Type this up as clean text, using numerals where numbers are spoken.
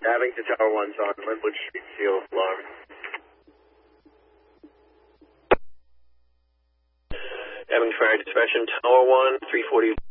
Abington Tower 1's on Linwood Street, field alarm. Abington Fire Dispatch, Tower 1, 340.